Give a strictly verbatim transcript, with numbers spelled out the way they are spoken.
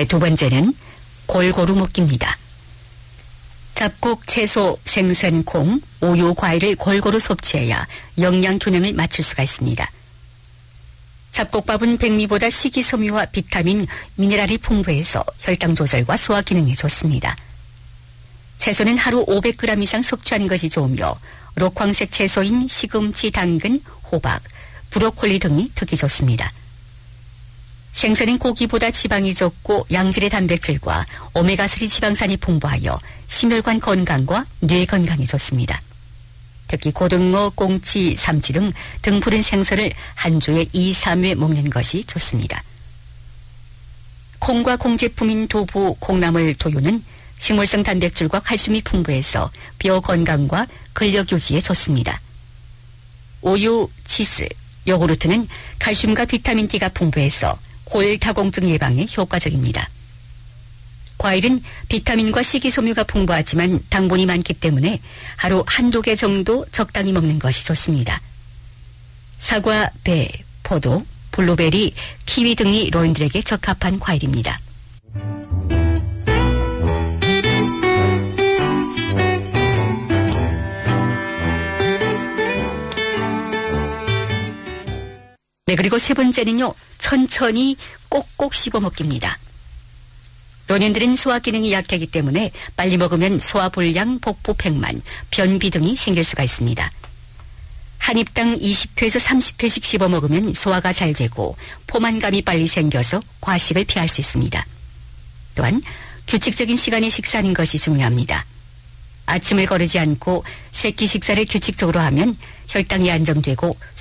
네, 두 번째는 골고루 먹기입니다. 잡곡, 채소, 생선, 콩, 우유, 과일을 골고루 섭취해야 영양 균형을 맞출 수가 있습니다. 잡곡밥은 백미보다 식이섬유와 비타민, 미네랄이 풍부해서 혈당 조절과 소화 기능에 좋습니다. 채소는 하루 오백 그램 이상 섭취하는 것이 좋으며 녹황색 채소인 시금치, 당근, 호박, 브로콜리 등이 특히 좋습니다. 생선은 고기보다 지방이 적고 양질의 단백질과 오메가삼 지방산이 풍부하여 심혈관 건강과 뇌 건강에 좋습니다. 특히 고등어, 꽁치, 삼치 등 등푸른 생선을 한 주에 이, 삼 회 먹는 것이 좋습니다. 콩과 콩 제품인 두부, 콩나물, 두유는 식물성 단백질과 칼슘이 풍부해서 뼈 건강과 근력 유지에 좋습니다. 우유, 치즈, 요구르트는 칼슘과 비타민 D가 풍부해서 골다공증 예방에 효과적입니다. 과일은 비타민과 식이섬유가 풍부하지만 당분이 많기 때문에 하루 한두 개 정도 적당히 먹는 것이 좋습니다. 사과, 배, 포도, 블루베리, 키위 등이 노인들에게 적합한 과일입니다. 네, 그리고 세 번째는요, 천천히 꼭꼭 씹어 먹기입니다. 노년들은 소화 기능이 약하기 때문에 빨리 먹으면 소화불량, 복부팽만, 변비 등이 생길 수가 있습니다. 한 입당 이십 회에서 삼십 회씩 씹어 먹으면 소화가 잘 되고 포만감이 빨리 생겨서 과식을 피할 수 있습니다. 또한 규칙적인 시간에 식사하는 것이 중요합니다. 아침을 거르지 않고 새끼 식사를 규칙적으로 하면 혈당이 안정되고